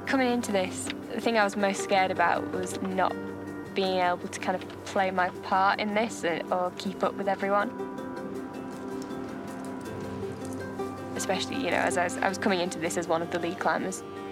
Coming into this, the thing I was most scared about was not being able to kind of play my part in this or keep up with everyone. Especially, as I was coming into this as one of the lead climbers.